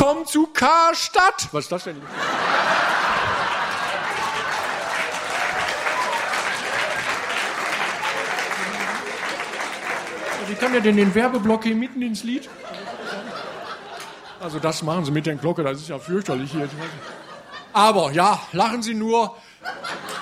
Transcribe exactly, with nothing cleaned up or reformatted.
Willkommen zu Karstadt. Was ist das denn? Wie kann der denn den Werbeblock hier mitten ins Lied? Also das machen sie mit der Glocke, das ist ja fürchterlich hier. Aber ja, lachen Sie nur.